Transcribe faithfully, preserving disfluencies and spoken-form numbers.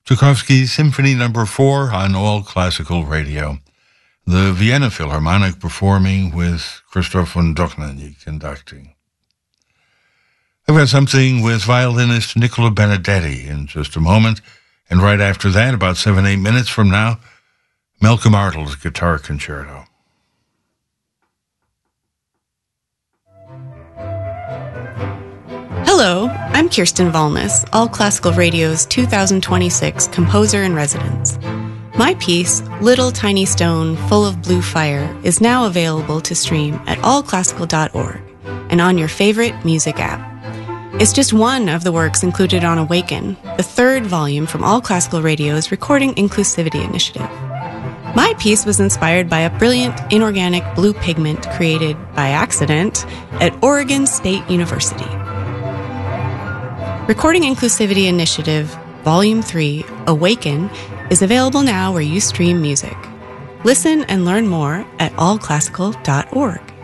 Tchaikovsky Symphony Number four on All Classical Radio. The Vienna Philharmonic performing with Christoph von Dohnanyi conducting. I've got something with violinist Nicola Benedetti in just a moment, and right after that, about seven, eight minutes from now, Malcolm Artle's Guitar Concerto. Hello, I'm Kirsten Valnes, All Classical Radio's two thousand twenty-six Composer in Residence. My piece, Little Tiny Stone Full of Blue Fire, is now available to stream at all classical dot org and on your favorite music app. It's just one of the works included on Awaken, the third volume from All Classical Radio's Recording Inclusivity Initiative. My piece was inspired by a brilliant inorganic blue pigment created by accident at Oregon State University. Recording Inclusivity Initiative, Volume three, Awaken, is available now where you stream music. Listen and learn more at all classical dot org.